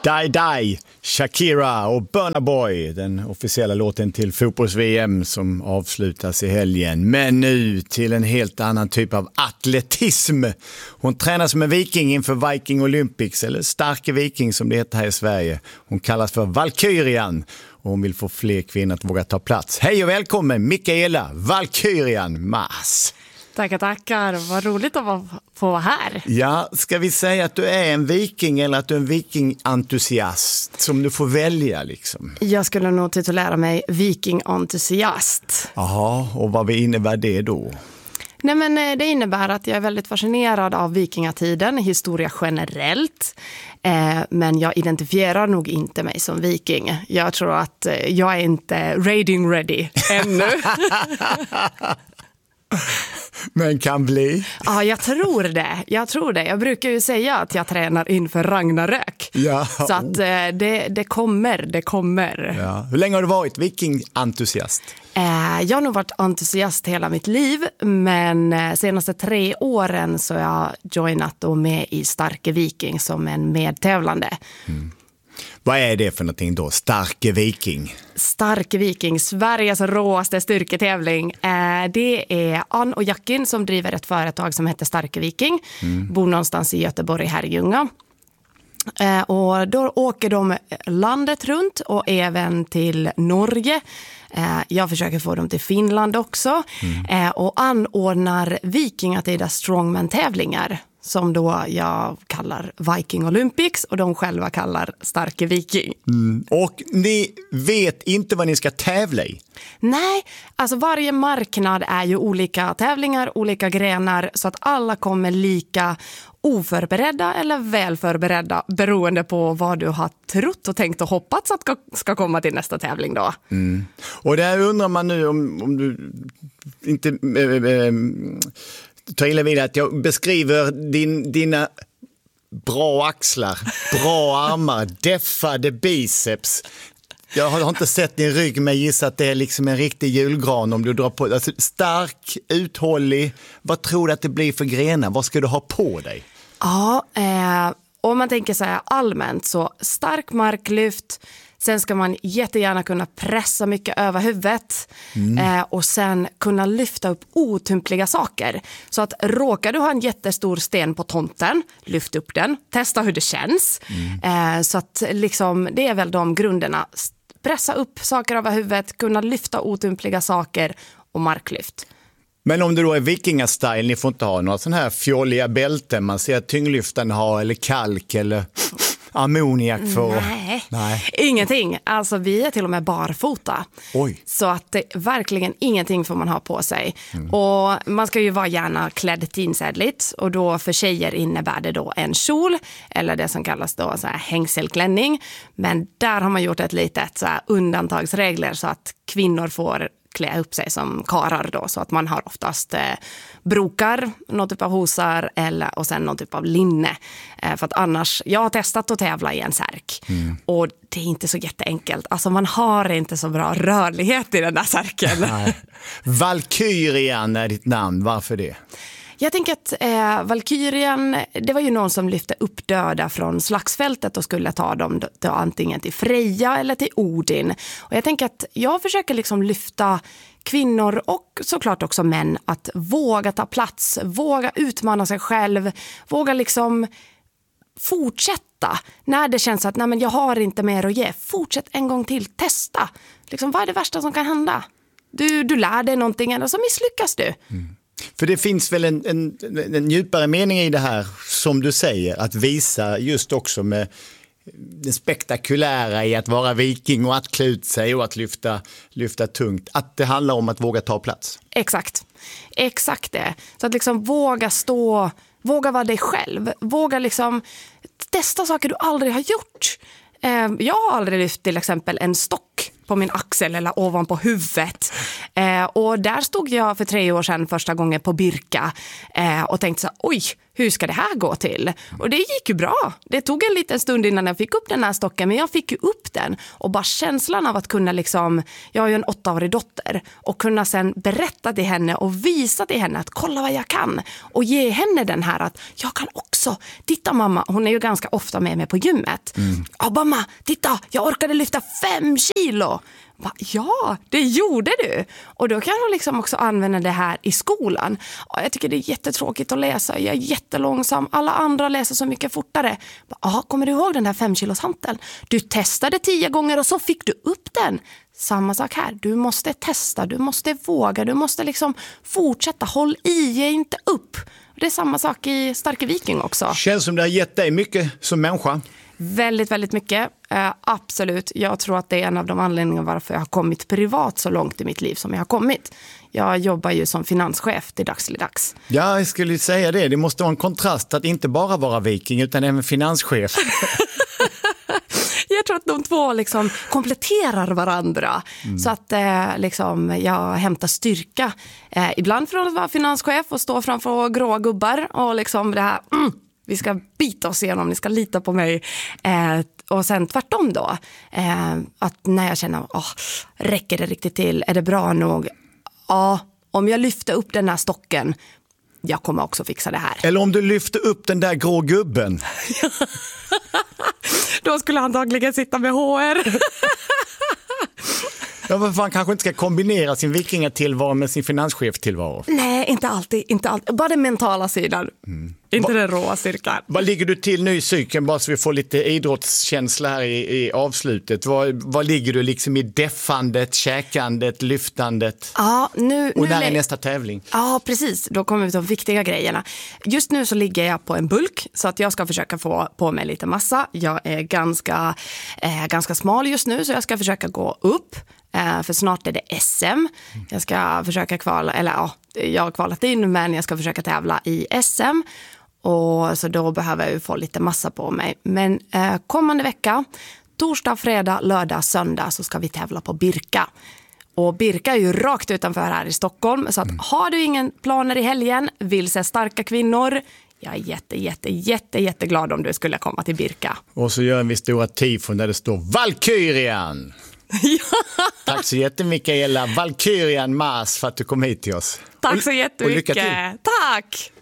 Die Die, Shakira och Burna Boy, den officiella låten till fotbolls-VM som avslutas i helgen. Men nu till en helt annan typ av atletism. Hon tränar som en viking inför Viking Olympics, eller Starke Viking som det heter här i Sverige. Hon kallas för Valkyrian och hon vill få fler kvinnor att våga ta plats. Hej och välkommen Mikaela Valkyrian Mas. Tackar. Vad roligt att få vara här. Ja, ska vi säga att du är en viking eller att du är en vikingentusiast som du får välja liksom? Jag skulle nog titulera mig vikingentusiast. Jaha, och vad innebär det då? Nej, men det innebär att jag är väldigt fascinerad av vikingatiden, historia generellt. Men jag identifierar nog inte mig som viking. Jag tror att jag är inte raiding ready ännu. Men kan bli? Ja, jag tror det. Jag brukar ju säga att jag tränar inför Ragnarök. Ja. Så att det kommer. Ja. Hur länge har du varit vikingentusiast? Jag har nog varit entusiast hela mitt liv, men senaste 3 åren så har jag joinat och med i Starke Viking som en medtävlande. Mm. Vad är det för någonting då? Starke Viking? Starke Viking, Sveriges råaste styrketävling. Det är Ann och Jackin som driver ett företag som heter Starke Viking. Bor någonstans i Göteborg, Herrljunga. Och då åker de landet runt och även till Norge. Jag försöker få dem till Finland också. Och anordnar vikingatida strongman-tävlingar som då jag kallar Viking Olympics och de själva kallar Starke Viking. Och ni vet inte vad ni ska tävla i? Nej, alltså varje marknad är ju olika tävlingar, olika grenar så att alla kommer lika oförberedda eller välförberedda beroende på vad du har trott och tänkt och hoppats att ska komma till nästa tävling då. Och där undrar man nu om du inte ta illa vid att jag beskriver dina bra axlar, bra armar, deffade biceps. Jag har inte sett din rygg men gissar att det är liksom en riktig julgran om du drar på. Alltså, stark, uthållig. Vad tror du att det blir för grenar? Vad ska du ha på dig? Ja, om man tänker så här allmänt så stark marklyft. Sen ska man jättegärna kunna pressa mycket över huvudet och sen kunna lyfta upp otympliga saker. Så att råkar du ha en jättestor sten på tomten, lyft upp den, testa hur det känns. Så att liksom, det är väl de grunderna. Pressa upp saker över huvudet, kunna lyfta otympliga saker och marklyft. Men om det då är vikingastil, ni får inte ha några sådana här fjolliga bälten man ser att tyngdlyftarna har eller kalk eller ammoniak för... Nej, ingenting. Alltså vi är till och med barfota. Oj. Så att det, verkligen ingenting får man ha på sig. Och man ska ju vara gärna klädd tinsädligt och då för tjejer innebär det då en kjol eller det som kallas då så här hängselklänning. Men där har man gjort ett litet så här undantagsregler så att kvinnor får klä upp sig som karar då så att man har oftast brokar, någon typ av hosar och sen någon typ av linne. För att annars, jag har testat att tävla i en särk och det är inte så jätteenkelt. Alltså man har inte så bra rörlighet i den där särken. Nej. Valkyrian är ditt namn, varför det? Jag tänker att Valkyrian, det var ju någon som lyfte upp döda från slagsfältet och skulle ta dem då antingen till Freja eller till Odin. Och jag tänker att jag försöker liksom lyfta kvinnor och såklart också män att våga ta plats, våga utmana sig själv, våga liksom fortsätta när det känns att nej, men jag har inte mer att ge. Fortsätt en gång till, testa. Liksom, vad är det värsta som kan hända? Du lär dig någonting eller så misslyckas du. För det finns väl en djupare mening i det här som du säger att visa just också med det spektakulära i att vara viking och att klä ut sig och att lyfta tungt. Att det handlar om att våga ta plats. Exakt det. Så att liksom våga stå, våga vara dig själv. Våga liksom testa saker du aldrig har gjort. Jag har aldrig lyft till exempel en stock på min axel eller ovanpå huvudet. Och där stod jag för 3 år sedan första gången på Birka och tänkte så här, oj, hur ska det här gå till? Och det gick ju bra. Det tog en liten stund innan jag fick upp den här stocken, men jag fick ju upp den. Och bara känslan av att kunna liksom, jag har ju en 8-årig dotter, och kunna sen berätta till henne och visa till henne att kolla vad jag kan. Och ge henne den här att jag kan också, titta mamma, hon är ju ganska ofta med mig på gymmet. Ja mamma, titta, jag orkade lyfta 5 kilo. Ja, det gjorde du. Och då kan hon liksom också använda det här i skolan. Ja, jag tycker det är jättetråkigt att läsa. Jag är jättelångsam. Alla andra läser så mycket fortare. Ja, kommer du ihåg den där 5-kilos hanteln? Du testade 10 gånger och så fick du upp den. Samma sak här. Du måste testa, du måste våga, du måste liksom fortsätta. Håll i, ge inte upp. Det är samma sak i Starke Viking också. Känns som det har gett dig mycket som människa. Väldigt, väldigt mycket. Absolut. Jag tror att det är en av de anledningarna varför jag har kommit privat så långt i mitt liv som jag har kommit. Jag jobbar ju som finanschef till dags. Ja, jag skulle säga det. Det måste vara en kontrast att inte bara vara viking utan även finanschef. Jag tror att de två liksom kompletterar varandra. Så att liksom, jag hämtar styrka. Ibland från att vara finanschef och stå framför gråa gubbar och liksom det här... Vi ska bita oss igenom, ni ska lita på mig. Och sen tvärtom då. Att när jag känner, räcker det riktigt till? Är det bra nog? Ja, om jag lyfter upp den här stocken, jag kommer också fixa det här. Eller om du lyfter upp den där grå gubben. Då skulle han antagligen sitta med HR. Ja, men man kanske inte ska kombinera sin vikingatillvaro med sin finanschef-tillvaro. Nej, inte alltid. Bara den mentala sidan. Inte den råa styrkan. Vad ligger du till nu i cykeln, bara så vi får lite idrottskänsla här i avslutet? Vad ligger du liksom i deffandet, käkandet, lyftandet? Ja, nu när är nästa tävling? Ja, precis. Då kommer vi till de viktiga grejerna. Just nu så ligger jag på en bulk så att jag ska försöka få på mig lite massa. Jag är ganska smal just nu så jag ska försöka gå upp. För snart är det SM. Jag ska försöka jag har kvalat in men jag ska försöka tävla i SM. Och så då behöver jag få lite massa på mig. Men kommande vecka, torsdag, fredag, lördag, söndag så ska vi tävla på Birka. Och Birka är ju rakt utanför här i Stockholm. Så att har du ingen planer i helgen, vill se starka kvinnor, jag är jätteglad om du skulle komma till Birka. Och så gör vi stora tifon där det står Valkyrian. Tack så jättemycket Mikaela Valkyrian Mas för att du kom hit till oss. Tack så jättemycket. Och lycka till. Tack!